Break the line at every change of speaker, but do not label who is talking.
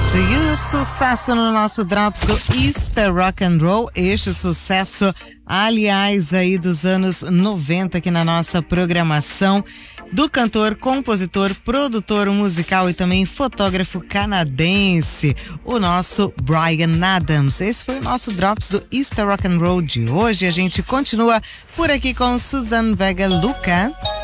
to You, sucesso no nosso Drops do Easter Rock and Roll. Este sucesso, aliás, aí dos anos 90 aqui na nossa programação, do cantor, compositor, produtor musical e também fotógrafo canadense, o nosso Bryan Adams. Esse foi o nosso Drops do Easter Rock and Roll de hoje. A gente continua por aqui com Suzanne Vega Luca.